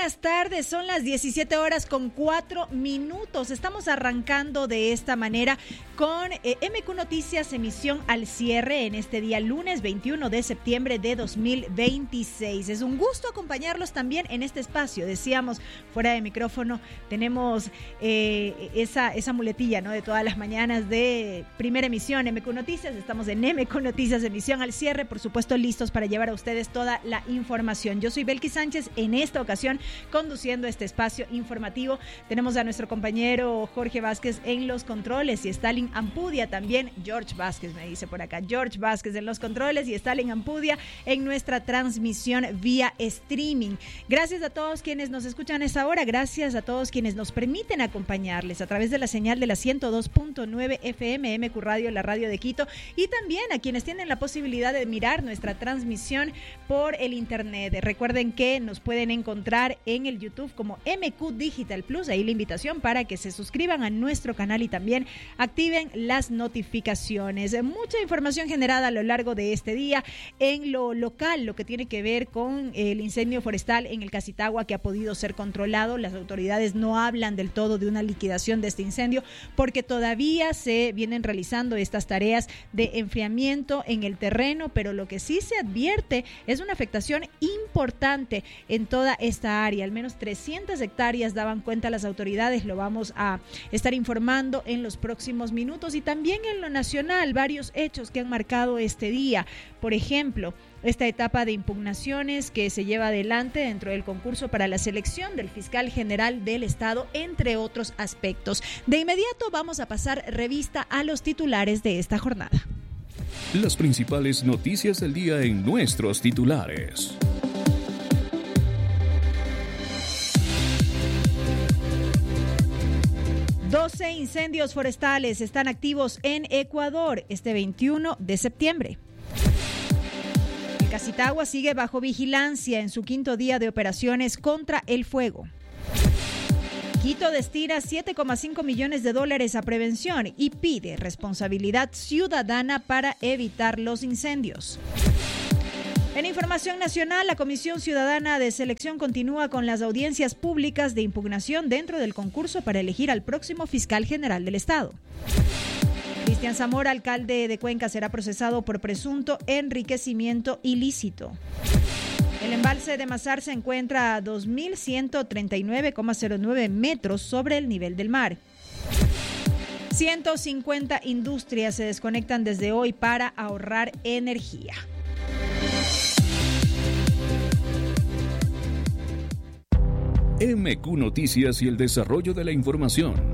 buenas tardes. Son las 17:04. Estamos arrancando de esta manera con MQ Noticias, emisión al cierre en este día lunes 21 de septiembre de 2026. Es un gusto acompañarlos también en este espacio. Decíamos fuera de micrófono, tenemos esa muletilla, ¿no?, de todas las mañanas de primera emisión MQ Noticias. Estamos en MQ Noticias, emisión al cierre, por supuesto listos para llevar a ustedes toda la información. Yo soy Belkis Sánchez, en esta ocasión conduciendo este espacio informativo. Tenemos a nuestro compañero Jorge Vázquez en los controles y Stalin Ampudia también. George Vázquez me dice por acá. George Vázquez en los controles y Stalin Ampudia en nuestra transmisión vía streaming. Gracias a todos quienes nos escuchan a esta hora. Gracias a todos quienes nos permiten acompañarles a través de la señal de la 102.9 FM MQ Radio, la radio de Quito, y también a quienes tienen la posibilidad de mirar nuestra transmisión por el internet. Recuerden que nos pueden encontrar en el YouTube como MQ Digital Plus. Ahí la invitación para que se suscriban a nuestro canal y también activen las notificaciones. Mucha información generada a lo largo de este día en lo local, lo que tiene que ver con el incendio forestal en el Cacitagua, que ha podido ser controlado. Las autoridades no hablan del todo de una liquidación de este incendio porque todavía se vienen realizando estas tareas de enfriamiento en el terreno, pero lo que sí se advierte es una afectación importante en toda esta área. Al menos 300 hectáreas daban cuenta las autoridades. Lo vamos a estar informando en los próximos minutos. Y también en lo nacional, varios hechos que han marcado este día. Por ejemplo, esta etapa de impugnaciones que se lleva adelante dentro del concurso para la selección del fiscal general del Estado, entre otros aspectos. De inmediato vamos a pasar revista a los titulares de esta jornada. Las principales noticias del día en nuestros titulares. 12 incendios forestales están activos en Ecuador este 21 de septiembre. El Cacitagua sigue bajo vigilancia en su quinto día de operaciones contra el fuego. Quito destina $7.5 millones a prevención y pide responsabilidad ciudadana para evitar los incendios. En información nacional, la Comisión Ciudadana de Selección continúa con las audiencias públicas de impugnación dentro del concurso para elegir al próximo fiscal general del Estado. Cristian Zamora, alcalde de Cuenca, será procesado por presunto enriquecimiento ilícito. El embalse de Mazar se encuentra a 2.139,09 metros sobre el nivel del mar. 150 industrias se desconectan desde hoy para ahorrar energía. MQ Noticias y el desarrollo de la información.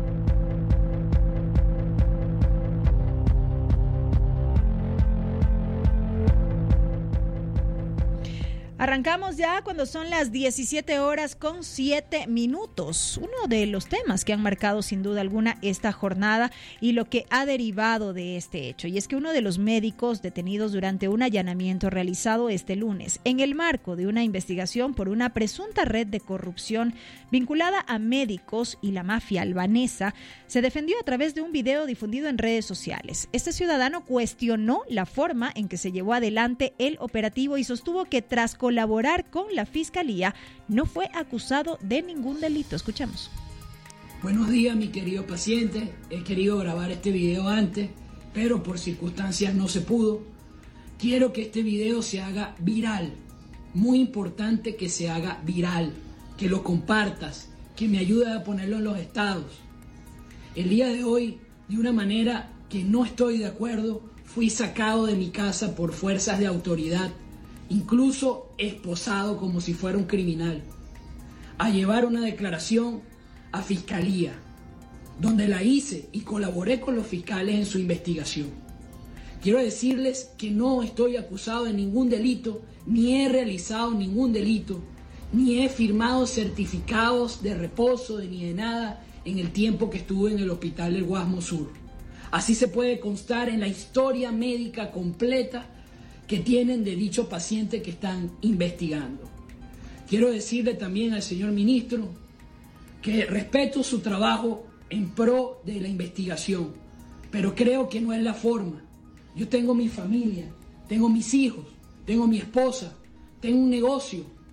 Arrancamos ya cuando son las 17:07. Uno de los temas que han marcado sin duda alguna esta jornada y lo que ha derivado de este hecho. Y es que uno de los médicos detenidos durante un allanamiento realizado este lunes en el marco de una investigación por una presunta red de corrupción vinculada a médicos y la mafia albanesa se defendió a través de un video difundido en redes sociales. Este ciudadano cuestionó la forma en que se llevó adelante el operativo y sostuvo que tras colaborar con la Fiscalía, no fue acusado de ningún delito. Escuchemos. Buenos días, mi querido paciente. He querido grabar este video antes, pero por circunstancias no se pudo. Quiero que este video se haga viral. Muy importante que se haga viral, que lo compartas, que me ayudes a ponerlo en los estados. El día de hoy, de una manera que no estoy de acuerdo, fui sacado de mi casa por fuerzas de autoridad, incluso esposado como si fuera un criminal, a llevar una declaración a Fiscalía, donde la hice y colaboré con los fiscales en su investigación. Quiero decirles que no estoy acusado de ningún delito, ni he realizado ningún delito, ni he firmado certificados de reposo ni de nada en el tiempo que estuve en el hospital del Guasmo Sur. Así se puede constar en la historia médica completa que tienen de dicho paciente que están investigando. Quiero decirle también al señor ministro que respeto su trabajo en pro de la investigación, pero creo que no es la forma. Yo tengo mi familia, tengo mis hijos, tengo mi esposa, tengo un negocio,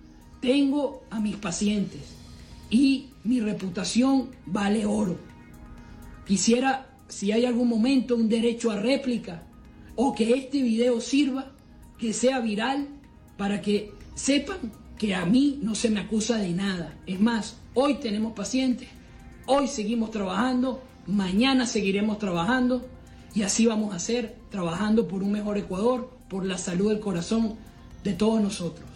tengo a mis pacientes y mi reputación vale oro. Quisiera, si hay algún momento, un derecho a réplica o que este video sirva, que sea viral para que sepan que a mí no se me acusa de nada. Es más, hoy tenemos pacientes, hoy seguimos trabajando, mañana seguiremos trabajando y así vamos a hacer, trabajando por un mejor Ecuador, por la salud del corazón de todos nosotros.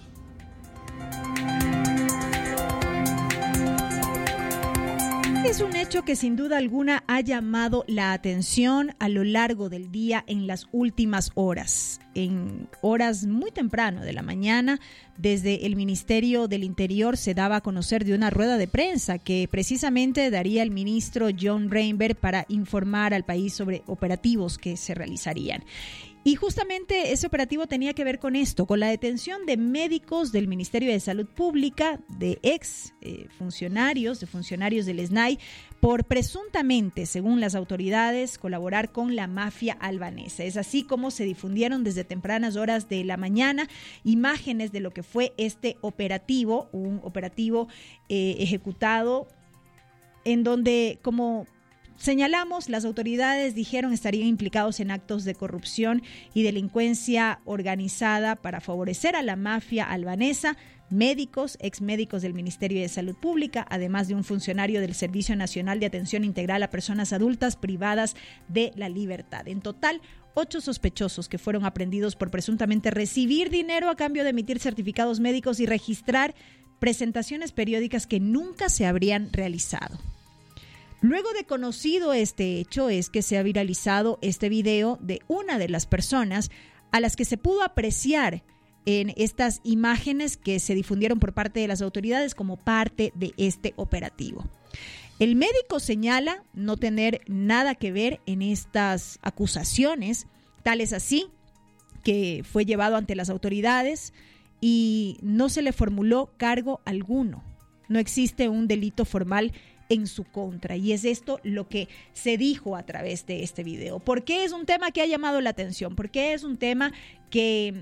Es un hecho que sin duda alguna ha llamado la atención a lo largo del día en las últimas horas. En horas muy temprano de la mañana, desde el Ministerio del Interior se daba a conocer de una rueda de prensa que precisamente daría el ministro John Reinberg para informar al país sobre operativos que se realizarían. Y justamente ese operativo tenía que ver con esto, con la detención de médicos del Ministerio de Salud Pública, de funcionarios del SNAI, por presuntamente, según las autoridades, colaborar con la mafia albanesa. Es así como se difundieron desde tempranas horas de la mañana imágenes de lo que fue este operativo, un operativo ejecutado en donde, como señalamos, las autoridades dijeron estarían implicados en actos de corrupción y delincuencia organizada para favorecer a la mafia albanesa, médicos, exmédicos del Ministerio de Salud Pública, además de un funcionario del Servicio Nacional de Atención Integral a Personas Adultas Privadas de la Libertad. En total, 8 sospechosos que fueron aprehendidos por presuntamente recibir dinero a cambio de emitir certificados médicos y registrar presentaciones periódicas que nunca se habrían realizado. Luego de conocido este hecho es que se ha viralizado este video de una de las personas a las que se pudo apreciar en estas imágenes que se difundieron por parte de las autoridades como parte de este operativo. El médico señala no tener nada que ver en estas acusaciones, tal es así que fue llevado ante las autoridades y no se le formuló cargo alguno. No existe un delito formal en su contra, y es esto lo que se dijo a través de este video. ¿Por qué es un tema que ha llamado la atención? ¿Por qué es un tema que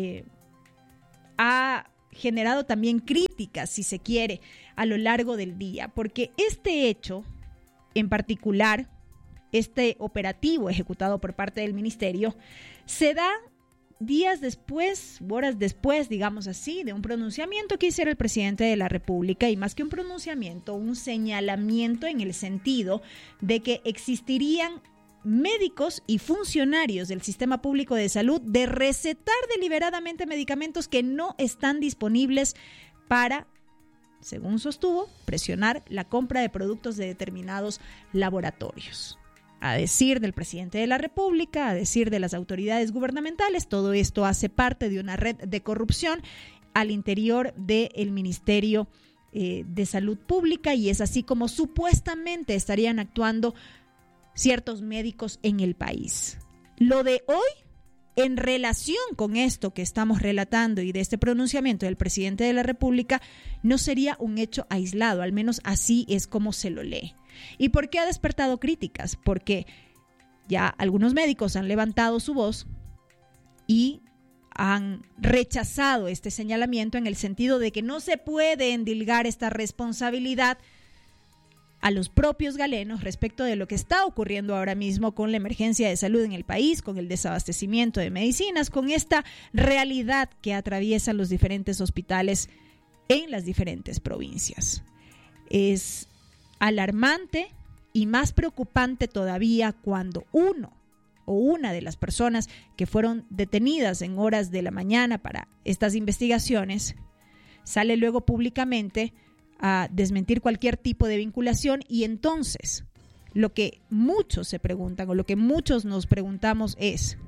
ha generado también críticas, si se quiere, a lo largo del día? Porque este hecho en particular, este operativo ejecutado por parte del ministerio, se da días después, horas después, digamos así, de un pronunciamiento que hiciera el presidente de la República, y más que un pronunciamiento, un señalamiento en el sentido de que existirían médicos y funcionarios del sistema público de salud de recetar deliberadamente medicamentos que no están disponibles para, según sostuvo, presionar la compra de productos de determinados laboratorios. A decir del presidente de la República, a decir de las autoridades gubernamentales, todo esto hace parte de una red de corrupción al interior del Ministerio de Salud Pública, y es así como supuestamente estarían actuando ciertos médicos en el país. Lo de hoy, en relación con esto que estamos relatando y de este pronunciamiento del presidente de la República, no sería un hecho aislado, al menos así es como se lo lee. ¿Y por qué ha despertado críticas? Porque ya algunos médicos han levantado su voz y han rechazado este señalamiento en el sentido de que no se puede endilgar esta responsabilidad a los propios galenos respecto de lo que está ocurriendo ahora mismo con la emergencia de salud en el país, con el desabastecimiento de medicinas, con esta realidad que atraviesan los diferentes hospitales en las diferentes provincias. Es alarmante y más preocupante todavía cuando uno o una de las personas que fueron detenidas en horas de la mañana para estas investigaciones sale luego públicamente a desmentir cualquier tipo de vinculación, y entonces lo que muchos se preguntan o lo que muchos nos preguntamos es: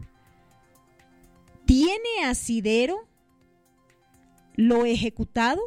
¿tiene asidero lo ejecutado?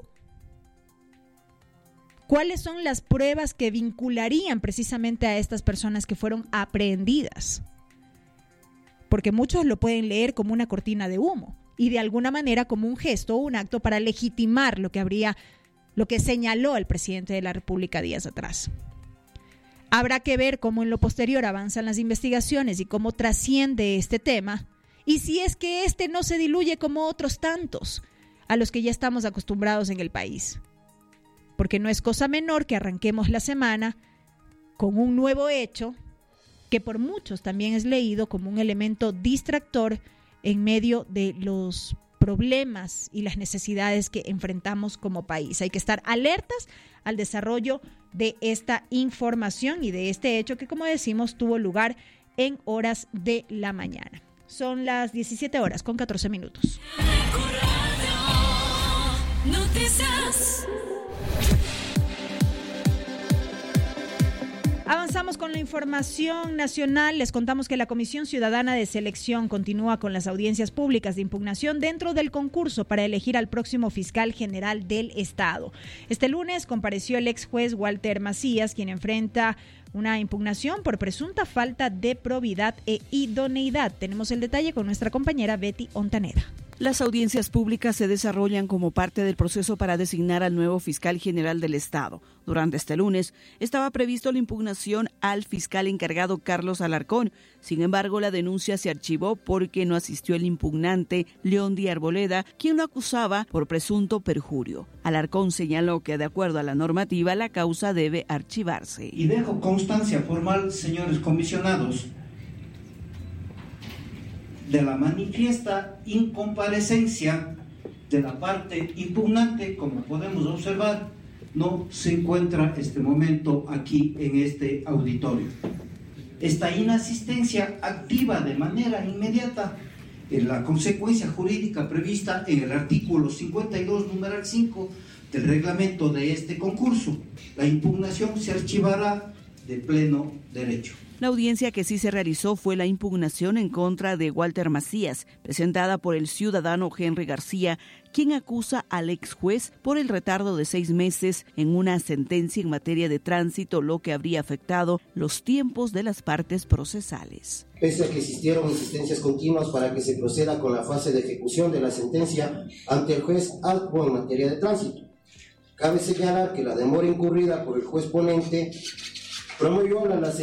¿Cuáles son las pruebas que vincularían precisamente a estas personas que fueron aprehendidas? Porque muchos lo pueden leer como una cortina de humo y de alguna manera como un gesto o un acto para legitimar lo que señaló el presidente de la República días atrás. Habrá que ver cómo en lo posterior avanzan las investigaciones y cómo trasciende este tema, y si es que este no se diluye como otros tantos, a los que ya estamos acostumbrados en el país. Porque no es cosa menor que arranquemos la semana con un nuevo hecho que por muchos también es leído como un elemento distractor en medio de los problemas y las necesidades que enfrentamos como país. Hay que estar alertas al desarrollo de esta información y de este hecho que, como decimos, tuvo lugar en horas de la mañana. Son las 17 horas con 14 minutos. Avanzamos con la información nacional. Les contamos que la Comisión Ciudadana de Selección continúa con las audiencias públicas de impugnación dentro del concurso para elegir al próximo fiscal general del Estado. Este lunes compareció el ex juez Walter Macías, quien enfrenta una impugnación por presunta falta de probidad e idoneidad. Tenemos el detalle con nuestra compañera Betty Ontaneda. Las audiencias públicas se desarrollan como parte del proceso para designar al nuevo fiscal general del Estado. Durante este lunes estaba previsto la impugnación al fiscal encargado Carlos Alarcón. Sin embargo, la denuncia se archivó porque no asistió el impugnante León Díaz Arboleda, quien lo acusaba por presunto perjurio. Alarcón señaló que, de acuerdo a la normativa, la causa debe archivarse. Y dejo constancia formal, señores comisionados, de la manifiesta incomparecencia de la parte impugnante. Como podemos observar, no se encuentra este momento aquí en este auditorio. Esta inasistencia activa de manera inmediata en la consecuencia jurídica prevista en el artículo 52, numeral 5 del reglamento de este concurso. La impugnación se archivará de pleno derecho. La audiencia que sí se realizó fue la impugnación en contra de Walter Macías, presentada por el ciudadano Henry García, quien acusa al ex juez por el retardo de 6 meses en una sentencia en materia de tránsito, lo que habría afectado los tiempos de las partes procesales. Pese a que existieron insistencias continuas para que se proceda con la fase de ejecución de la sentencia ante el juez ad hoc en materia de tránsito, cabe señalar que la demora incurrida por el juez ponente promovió la